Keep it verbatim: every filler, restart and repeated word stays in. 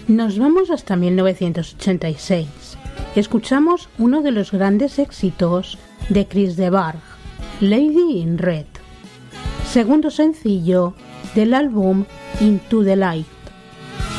Nos vamos hasta mil novecientos ochenta y seis. Escuchamos uno de los grandes éxitos de Chris de Burgh, Lady in Red, segundo sencillo del álbum Into the Light.